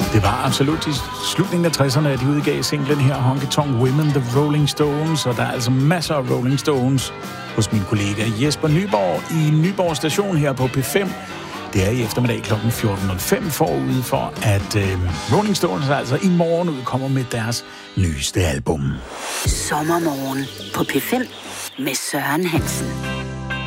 Det var absolut i slutningen af 60'erne, at de udgav singlen her, Honky Tonk Women, The Rolling Stones, og der er altså masser af Rolling Stones hos min kollega Jesper Nyborg i Nyborg Station her på P5. Det er i eftermiddag kl. 14.05 forud for, at Rolling Stones altså i morgen udkommer med deres nyeste album. Sommermorgen på P5 med Søren Hansen.